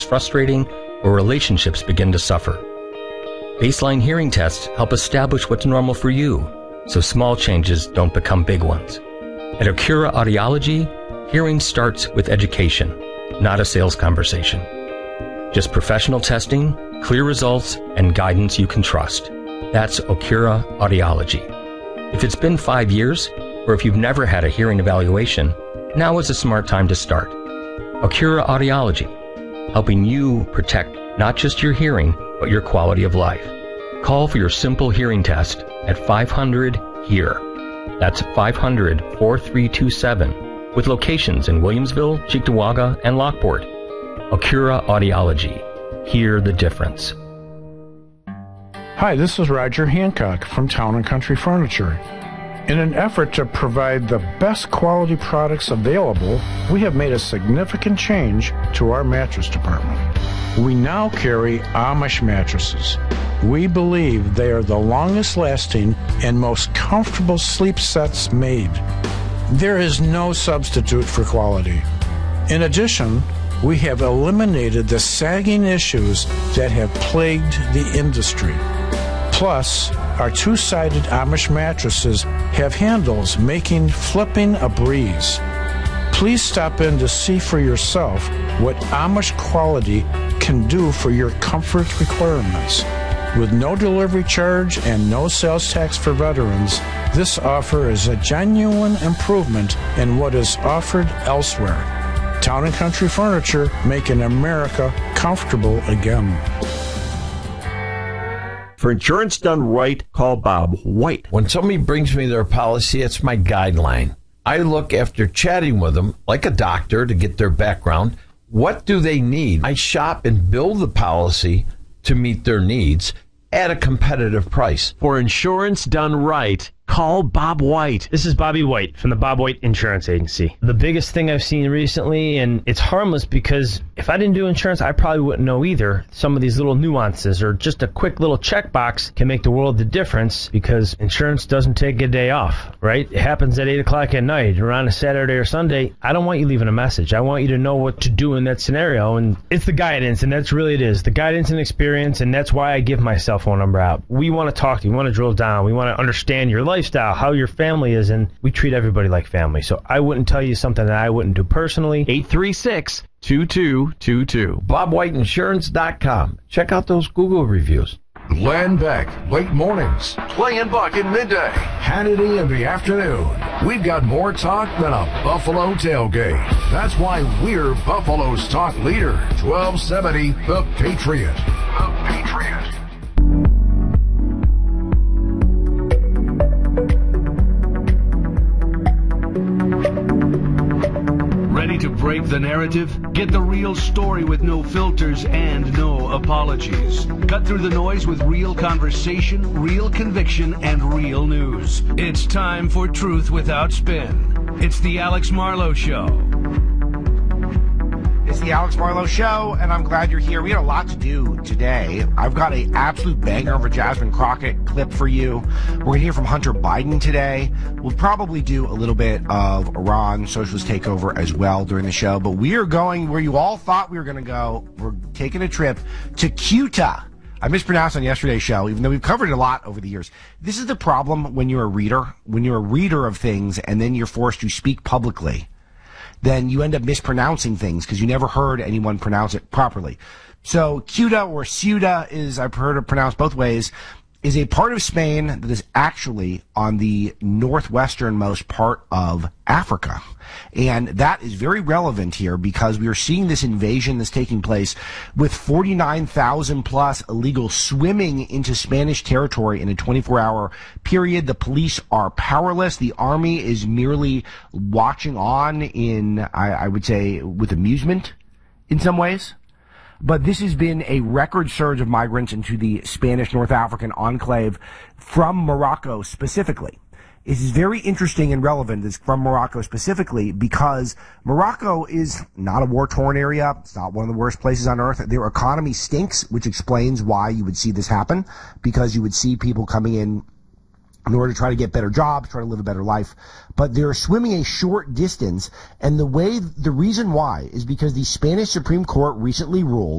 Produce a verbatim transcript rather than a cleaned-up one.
frustrating or relationships begin to suffer. Baseline hearing tests help establish what's normal for you, so small changes don't become big ones. At Acura Audiology, hearing starts with education, not a sales conversation. Just professional testing, clear results, and guidance you can trust. That's Acura Audiology. If it's been five years, or if you've never had a hearing evaluation, now is a smart time to start. Acura Audiology, helping you protect not just your hearing, but your quality of life. Call for your simple hearing test at five hundred HEAR. That's five hundred, four three two seven, with locations in Williamsville, Cheektowaga, and Lockport. Acura Audiology. Hear the difference. Hi, this is Roger Hancock from Town and Country Furniture. In an effort to provide the best quality products available, we have made a significant change to our mattress department. We now carry Amish mattresses. We believe they are the longest lasting and most comfortable sleep sets made. There is no substitute for quality. In addition, we have eliminated the sagging issues that have plagued the industry. Plus, our two-sided Amish mattresses have handles making flipping a breeze. Please stop in to see for yourself what Amish quality can do for your comfort requirements. With no delivery charge and no sales tax for veterans, this offer is a genuine improvement in what is offered elsewhere. Town and Country Furniture, making America comfortable again. For insurance done right, call Bob White. When somebody brings me their policy, it's my guideline. I look after chatting with them like a doctor to get their background. What do they need? I shop and build the policy to meet their needs at a competitive price. For insurance done right, call Bob White. This is Bobby White from the Bob White Insurance Agency. The biggest thing I've seen recently, and it's harmless because if I didn't do insurance, I probably wouldn't know either. Some of these little nuances or just a quick little checkbox can make the world of difference because insurance doesn't take a day off, right? It happens at eight o'clock at night or on a Saturday or Sunday. I don't want you leaving a message. I want you to know what to do in that scenario, and it's the guidance, and that's really it is. The guidance and experience, and that's why I give my cell phone number out. We want to talk to you. We want to drill down. We want to understand your lifestyle, how your family is, and we treat everybody like family. So I wouldn't tell you something that I wouldn't do personally. eight three six, two two two two. bob white insurance dot com. Check out those Google reviews. Glenn Beck, late mornings. Clay and Buck in midday. Hannity in the afternoon. We've got more talk than a Buffalo tailgate. That's why we're Buffalo's talk leader. twelve seventy The Patriot. The Patriot. Ready to break the narrative? Get the real story with no filters and no apologies. Cut through the noise with real conversation, real conviction, and real news. It's time for Truth Without Spin. It's the Alex Marlowe Show. It's the Alex Marlowe Show, and I'm glad you're here. We had a lot to do today. I've got an absolute banger of a Jasmine Crockett clip for you. We're going to hear from Hunter Biden today. We'll probably do a little bit of Iran socialist takeover as well during the show, but we are going where you all thought we were going to go. We're taking a trip to Cuba. I mispronounced on yesterday's show, even though we've covered it a lot over the years. This is the problem when you're a reader, when you're a reader of things, and then you're forced to speak publicly. Then you end up mispronouncing things because you never heard anyone pronounce it properly. So Ceuta or Ceuta is, I've heard it pronounced both ways, is a part of Spain that is actually on the northwesternmost part of Africa. And that is very relevant here because we are seeing this invasion that's taking place with forty-nine thousand plus illegals swimming into Spanish territory in a twenty-four hour period. The police are powerless. The army is merely watching on in, I, I would say, with amusement in some ways. But this has been a record surge of migrants into the Spanish North African enclave from Morocco specifically. It is very interesting and relevant. It's from Morocco specifically because Morocco is not a war-torn area. It's not one of the worst places on earth. Their economy stinks, which explains why you would see this happen, because you would see people coming in in order to try to get better jobs, try to live a better life. But they're swimming a short distance, and the way, the reason why is because the Spanish Supreme Court recently ruled